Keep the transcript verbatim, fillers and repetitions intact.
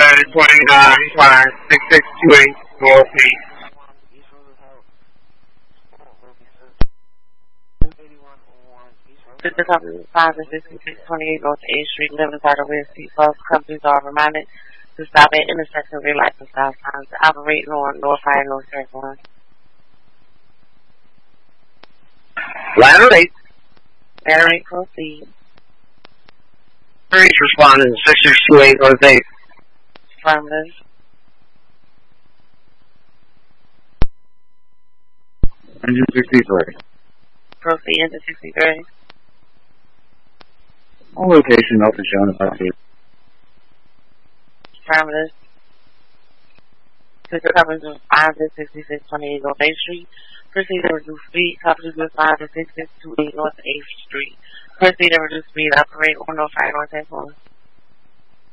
one twenty-nine, five six six two eight, Northeast. The company five and sixty-six twenty-eight North eighth Street, eleven side of West Seat Plus. Companies are reminded to stop at intersections with lights and stop signs, operating on North High and North South one. Ladder eight. Ladder eight, proceed. Police responding to six six two eight North eighth. Affirmative. Engine sixty-three. Proceed, engine sixty-three. On location, open shown about here. Affirmative. Sister companies with five and sixty-six twenty-eight North eighth Street. Proceed to reduce speed. Companies with five and sixty-six twenty-eight North eighth Street. Proceed to reduce speed. Operate on North High North South one.